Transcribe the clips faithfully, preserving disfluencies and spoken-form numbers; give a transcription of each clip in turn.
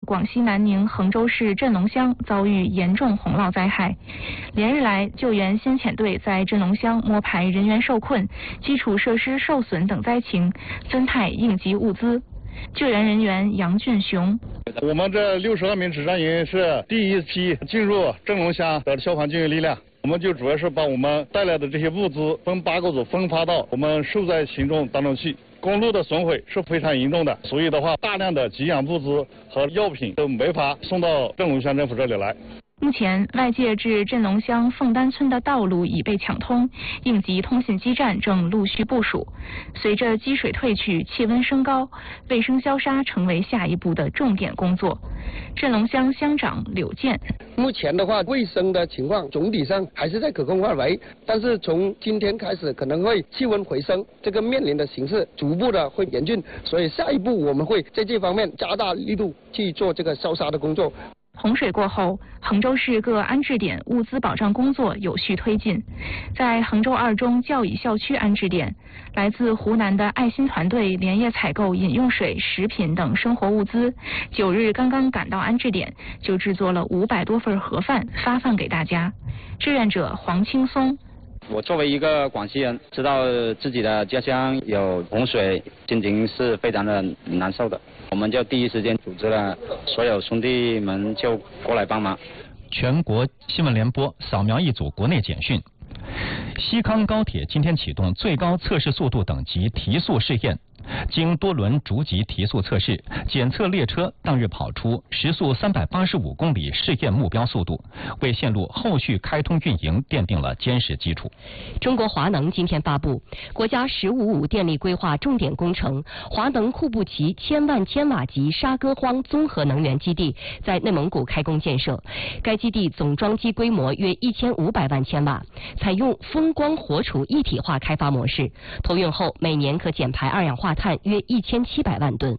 广西南宁衡州市镇龙乡遭遇严重洪涝灾害，连日来救援先遣队在镇龙乡摸排人员受困、基础设施受损等灾情，分派应急物资。救援人员杨俊雄： 我们这六十二名指战营是第一批进入镇龙乡的消防救援力量，我们就主要是把我们带来的这些物资分八个组分发到我们受灾群众当中去。公路的损毁是非常严重的，所以的话，大量的给养物资和药品都没法送到镇龙乡政府这里来。 目前，外界至镇龙乡凤丹村的道路已被抢通，应急通信基站正陆续部署。随着积水退去，气温升高，卫生消杀成为下一步的重点工作。镇龙乡乡长柳健： 目前的话，卫生的情况总体上还是在可控范围，但是从今天开始可能会气温回升，这个面临的形势逐步的会严峻，所以下一步我们会在这方面加大力度去做这个消杀的工作。 洪水过后，衡州市各安置点物资保障工作有序推进。在衡州二中教乙校区安置点，来自湖南的爱心团队连夜采购饮用水、食品等生活物资。九日刚刚赶到安置点，就制作了五百多份盒饭发放给大家。志愿者黄青松： 我作为一个广西人，知道自己的家乡有洪水，心情是非常的难受的。我们就第一时间组织了所有兄弟们就过来帮忙。 全国新闻联播扫描一组国内简讯。西康高铁今天启动最高测试速度等级提速试验。经多轮逐级提速测试，检测列车当日跑出时速三百八十五公里试验目标速度，为线路后续开通运营奠定了坚实基础。 中国华能今天发布国家“十五五”电力规划重点工程华能库布齐千万千瓦级沙戈荒综合能源基地在内蒙古开工建设。该基地总装机规模约一千五百万千瓦，采用风光火储一体化开发模式，投运后每年可减排二氧化碳约一千七百万吨。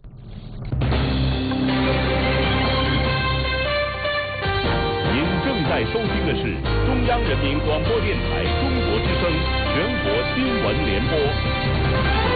您正在收听的是中央人民广播电台中国之声全国新闻联播。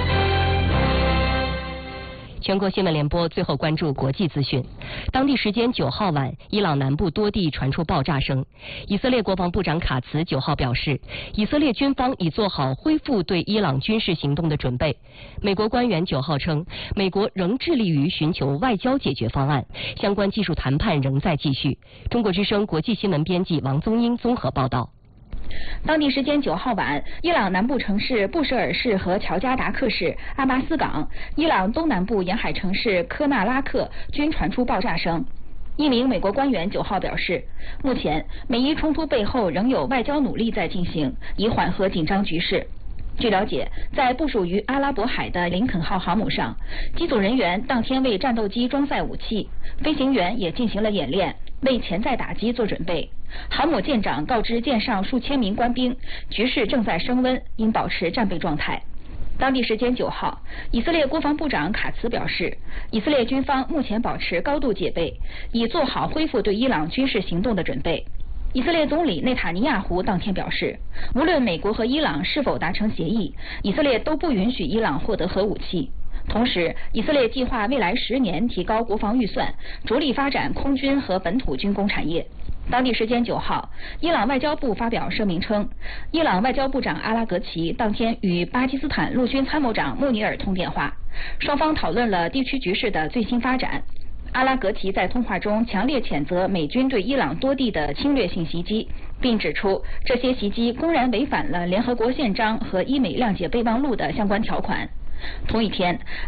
全国新闻联播最后关注国际资讯。当地时间九号晚，伊朗南部多地传出爆炸声。以色列国防部长卡茨九号表示，以色列军方已做好恢复对伊朗军事行动的准备。美国官员九号称，美国仍致力于寻求外交解决方案，相关技术谈判仍在继续。中国之声国际新闻编辑王宗英综合报道。 当地时间九号晚，伊朗南部城市布什尔市和乔加达克市、阿巴斯港、伊朗东南部沿海城市科纳拉克均传出爆炸声。一名美国官员九号表示，目前美伊冲突背后仍有外交努力在进行，以缓和紧张局势。据了解，在部署于阿拉伯海的林肯号航母上，机组人员当天为战斗机装载武器，飞行员也进行了演练，为潜在打击做准备。航母舰长告知舰上数千名官兵，局势正在升温，应保持战备状态。当地时间九号，以色列国防部长卡茨表示，以色列军方目前保持高度戒备，已做好恢复对伊朗军事行动的准备。以色列总理内塔尼亚胡当天表示，无论美国和伊朗是否达成协议，以色列都不允许伊朗获得核武器。同时，以色列计划未来十年提高国防预算，着力发展空军和本土军工产业。当地时间九号，伊朗外交部发表声明称，伊朗外交部长阿拉格齐当天与巴基斯坦陆军参谋长穆尼尔通电话，双方讨论了地区局势的最新发展。阿拉格齐在通话中强烈谴责美军对伊朗多地的侵略性袭击，并指出这些袭击公然违反了联合国宪章和伊美谅解备忘录的相关条款。同一天，